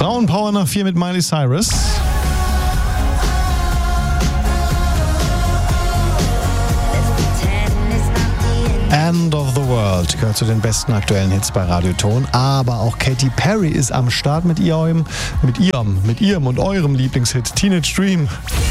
Frauenpower nach 4 mit Miley Cyrus. End of the World gehört zu den besten aktuellen Hits bei Radioton. Aber auch Katy Perry ist am Start mit ihrem und eurem Lieblingshit Teenage Dream.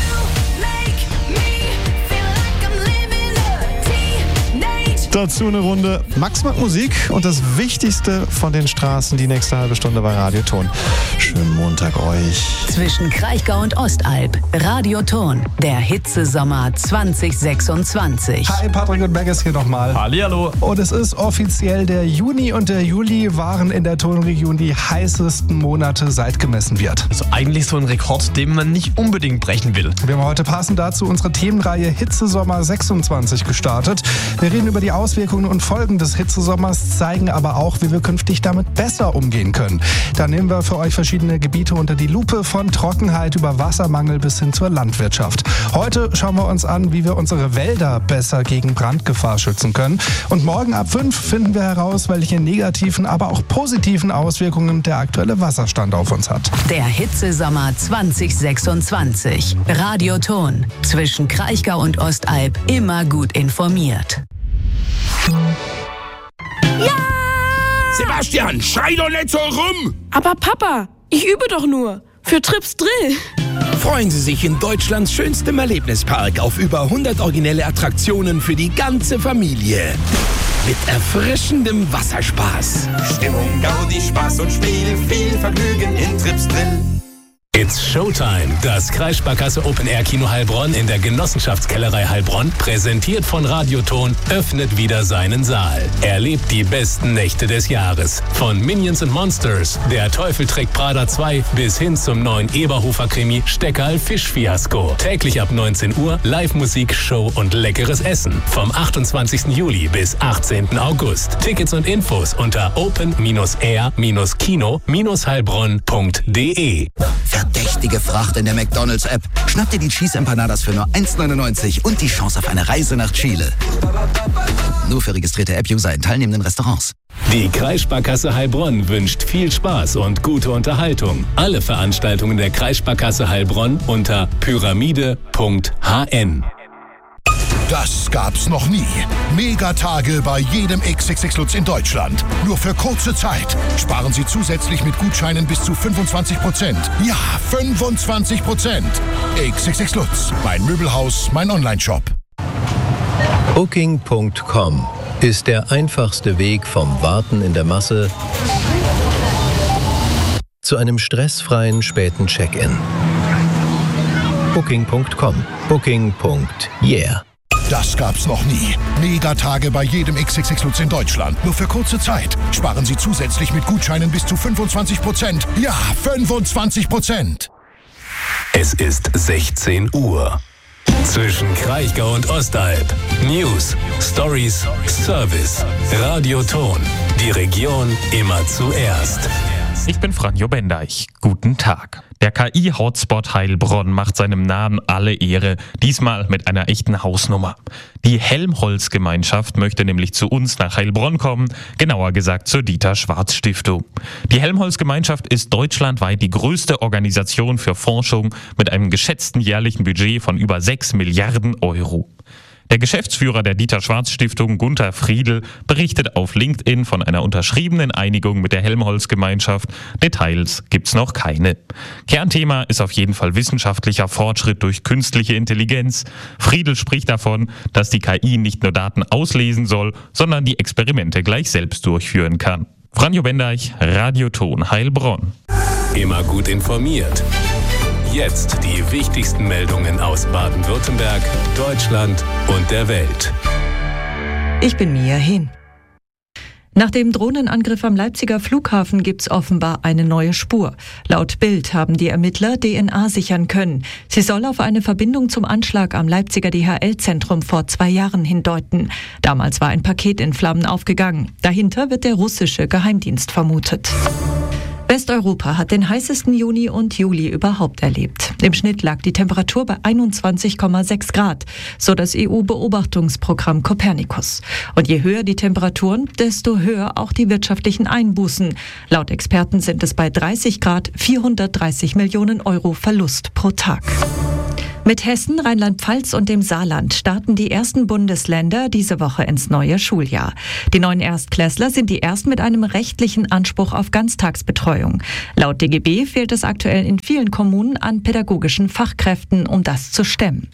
Dazu eine Runde Max macht Musik und das Wichtigste von den Straßen die nächste halbe Stunde bei Radioton. Schönen Montag euch. Zwischen Kraichgau und Ostalb. Radioton, der Hitzesommer 2026. Hi, Patrick und Beggis hier nochmal. Hallihallo. Und es ist offiziell, der Juni und der Juli waren in der Tonregion die heißesten Monate, seit gemessen wird. Also eigentlich so ein Rekord, den man nicht unbedingt brechen will. Wir haben heute passend dazu unsere Themenreihe Hitzesommer 26 gestartet. Wir reden über die Auswirkungen und Folgen des Hitzesommers, zeigen aber auch, wie wir künftig damit besser umgehen können. Da nehmen wir für euch verschiedene Gebiete unter die Lupe, von Trockenheit über Wassermangel bis hin zur Landwirtschaft. Heute schauen wir uns an, wie wir unsere Wälder besser gegen Brandgefahr schützen können. Und morgen ab 5 finden wir heraus, welche negativen, aber auch positiven Auswirkungen der aktuelle Wasserstand auf uns hat. Der Hitzesommer 2026. Radioton. Zwischen Kraichgau und Ostalb immer gut informiert. Ja! Sebastian, schrei doch nicht so rum! Aber Papa, ich übe doch nur. Für Trips Drill. Freuen Sie sich in Deutschlands schönstem Erlebnispark auf über 100 originelle Attraktionen für die ganze Familie. Mit erfrischendem Wasserspaß. Stimmung, Gaudi, Spaß und Spiel, viel Vergnügen in Trips Drill. It's Showtime. Das Kreissparkasse Open Air Kino Heilbronn in der Genossenschaftskellerei Heilbronn, präsentiert von Radioton, öffnet wieder seinen Saal. Erlebt die besten Nächte des Jahres. Von Minions and Monsters, Der Teufel trägt Prada 2 bis hin zum neuen Eberhofer-Krimi Steckerl Fischfiasko. Täglich ab 19 Uhr Live-Musik, Show und leckeres Essen. Vom 28. Juli bis 18. August. Tickets und Infos unter open-air-kino-heilbronn.de. Verdächtige Fracht in der McDonald's-App. Schnapp dir die Cheese Empanadas für nur 1,99 und die Chance auf eine Reise nach Chile. Nur für registrierte App-User in teilnehmenden Restaurants. Die Kreissparkasse Heilbronn wünscht viel Spaß und gute Unterhaltung. Alle Veranstaltungen der Kreissparkasse Heilbronn unter pyramide.hn. Das gab's noch nie. Megatage bei jedem XXX Lutz in Deutschland. Nur für kurze Zeit. Sparen Sie zusätzlich mit Gutscheinen bis zu 25%. Ja, 25%. XXX Lutz. Mein Möbelhaus, mein Onlineshop. Booking.com ist der einfachste Weg vom Warten in der Masse zu einem stressfreien späten Check-in. Booking.com. Booking.yeah. Das gab's noch nie. Megatage bei jedem XXX Lutz in Deutschland. Nur für kurze Zeit. Sparen Sie zusätzlich mit Gutscheinen bis zu 25%. Ja, 25%. Es ist 16 Uhr. Zwischen Kraichgau und Ostalb. News, Stories, Service. Radioton. Die Region immer zuerst. Ich bin Franjo Bendeich. Guten Tag. Der KI-Hotspot Heilbronn macht seinem Namen alle Ehre, diesmal mit einer echten Hausnummer. Die Helmholtz-Gemeinschaft möchte nämlich zu uns nach Heilbronn kommen, genauer gesagt zur Dieter-Schwarz-Stiftung. Die Helmholtz-Gemeinschaft ist deutschlandweit die größte Organisation für Forschung mit einem geschätzten jährlichen Budget von über 6 Milliarden Euro. Der Geschäftsführer der Dieter-Schwarz-Stiftung, Gunther Friedl, berichtet auf LinkedIn von einer unterschriebenen Einigung mit der Helmholtz-Gemeinschaft. Details gibt's noch keine. Kernthema ist auf jeden Fall wissenschaftlicher Fortschritt durch künstliche Intelligenz. Friedl spricht davon, dass die KI nicht nur Daten auslesen soll, sondern die Experimente gleich selbst durchführen kann. Franjo Bendeich, Radioton Heilbronn. Immer gut informiert. Jetzt die wichtigsten Meldungen aus Baden-Württemberg, Deutschland und der Welt. Ich bin Mia Hin. Nach dem Drohnenangriff am Leipziger Flughafen gibt's offenbar eine neue Spur. Laut Bild haben die Ermittler DNA sichern können. Sie soll auf eine Verbindung zum Anschlag am Leipziger DHL-Zentrum vor 2 Jahren hindeuten. Damals war ein Paket in Flammen aufgegangen. Dahinter wird der russische Geheimdienst vermutet. Westeuropa hat den heißesten Juni und Juli überhaupt erlebt. Im Schnitt lag die Temperatur bei 21,6 Grad, so das EU-Beobachtungsprogramm Copernicus. Und je höher die Temperaturen, desto höher auch die wirtschaftlichen Einbußen. Laut Experten sind es bei 30 Grad 430 Millionen Euro Verlust pro Tag. Mit Hessen, Rheinland-Pfalz und dem Saarland starten die ersten Bundesländer diese Woche ins neue Schuljahr. Die neuen Erstklässler sind die ersten mit einem rechtlichen Anspruch auf Ganztagsbetreuung. Laut DGB fehlt es aktuell in vielen Kommunen an pädagogischen Fachkräften, um das zu stemmen.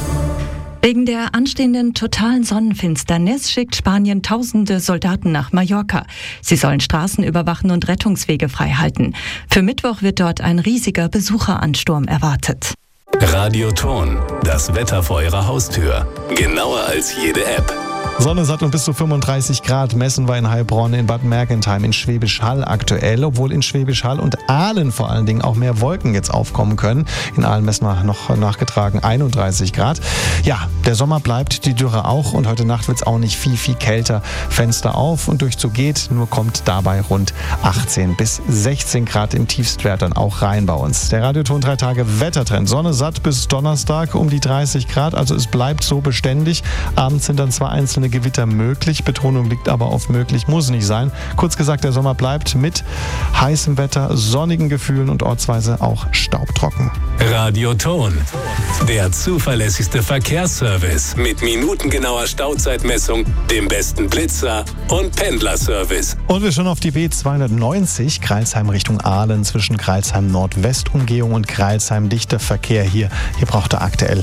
Wegen der anstehenden totalen Sonnenfinsternis schickt Spanien tausende Soldaten nach Mallorca. Sie sollen Straßen überwachen und Rettungswege freihalten. Für Mittwoch wird dort ein riesiger Besucheransturm erwartet. Radio Ton, das Wetter vor Ihrer Haustür. Genauer als jede App. Sonne satt und bis zu 35 Grad messen wir in Heilbronn, in Bad Mergentheim, in Schwäbisch Hall aktuell, obwohl in Schwäbisch Hall und Aalen vor allen Dingen auch mehr Wolken jetzt aufkommen können. In Aalen messen wir noch nachgetragen 31 Grad. Ja, der Sommer bleibt, die Dürre auch und heute Nacht wird es auch nicht viel kälter. Fenster auf und durch geht, nur kommt dabei rund 18 bis 16 Grad im Tiefstwert dann auch rein bei uns. Der Radioton 3 Tage Wettertrend. Sonne satt bis Donnerstag um die 30 Grad, also es bleibt so beständig. Abends sind dann zwar einzelne Gewitter möglich, Betonung liegt aber auf möglich, muss nicht sein. Kurz gesagt, der Sommer bleibt mit heißem Wetter, sonnigen Gefühlen und ortsweise auch staubtrocken. Radio Ton, der zuverlässigste Verkehrsservice mit minutengenauer Stauzeitmessung, dem besten Blitzer und Pendlerservice. Und wir schauen auf die B290, Crailsheim Richtung Aalen, zwischen Crailsheim Nordwestumgehung und Crailsheim dichter Verkehr hier. Hier braucht er aktuell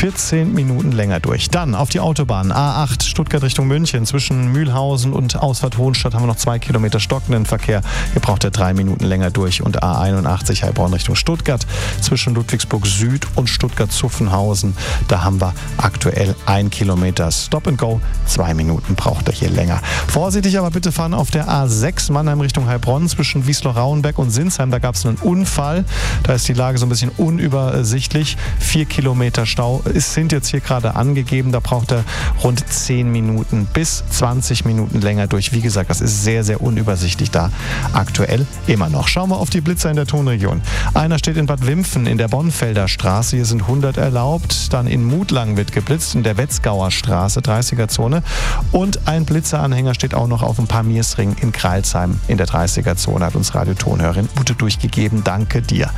14 Minuten länger durch. Dann auf die Autobahn A8 Stuttgart Richtung München, zwischen Mühlhausen und Ausfahrt Hohenstadt haben wir noch 2 Kilometer stockenden Verkehr. Hier braucht er 3 Minuten länger durch. Und A81 Heilbronn Richtung Stuttgart, zwischen Ludwigsburg Süd und Stuttgart-Zuffenhausen. Da haben wir aktuell 1 Kilometer Stop and Go. 2 Minuten braucht er hier länger. Vorsichtig aber bitte fahren auf der A6 Mannheim Richtung Heilbronn, zwischen Wiesloch-Rauenbeck und Sinsheim. Da gab es einen Unfall. Da ist die Lage so ein bisschen unübersichtlich. 4 Kilometer Stau sind jetzt hier gerade angegeben. Da braucht er rund 10 Minuten bis 20 Minuten länger durch. Wie gesagt, das ist sehr, sehr unübersichtlich da aktuell immer noch. Schauen wir auf die Blitzer in der Tonregion. Einer steht in Bad Wimpfen in der Bonfelder Straße. Hier sind 100 erlaubt. Dann in Mutlang wird geblitzt, in der Wetzgauer Straße, 30er-Zone. Und ein Blitzeranhänger steht auch noch auf dem Pamirsring in Crailsheim in der 30er-Zone. Hat uns Radiotonhörerin Ute durchgegeben. Danke dir.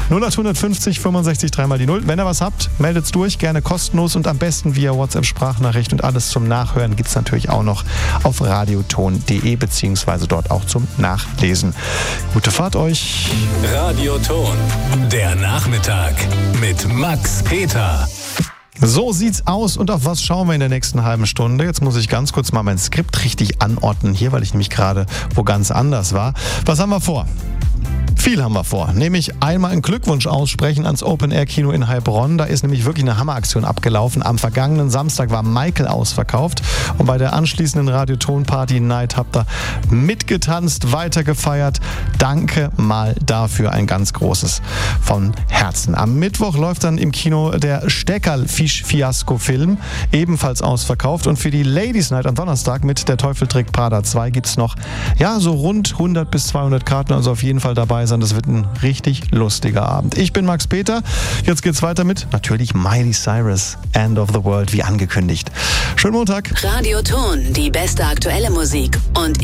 0850 65 3 mal die 0. Wenn ihr was habt, meldet's durch. Gerne kostenlos und am besten via WhatsApp-Sprachnachricht. Und alles zum Nachhören gibt es natürlich auch noch auf radioton.de beziehungsweise dort auch zum Nachlesen. Gute Fahrt euch. Radioton, der Nachmittag mit Max Peter. So sieht's aus und auf was schauen wir in der nächsten halben Stunde? Jetzt muss ich ganz kurz mal mein Skript richtig anordnen hier, weil ich nämlich gerade wo ganz anders war. Was haben wir vor? Viel haben wir vor, nämlich einmal einen Glückwunsch aussprechen ans Open-Air-Kino in Heilbronn. Da ist nämlich wirklich eine Hammeraktion abgelaufen. Am vergangenen Samstag war Michael ausverkauft und bei der anschließenden Radioton-Party-Night habt ihr mitgetanzt, weitergefeiert. Danke mal dafür, ein ganz großes von Herzen. Am Mittwoch läuft dann im Kino der Steckerl-Fisch-Fiasko-Film, ebenfalls ausverkauft. Und für die Ladies Night am Donnerstag mit Der Teufel trägt Prada 2 gibt es noch so rund 100 bis 200 Karten, also auf jeden Fall dabei sein. Das wird ein richtig lustiger Abend. Ich bin Max Peter. Jetzt geht's weiter mit natürlich Miley Cyrus, End of the World, wie angekündigt. Schönen Montag. Radioton, die beste aktuelle Musik und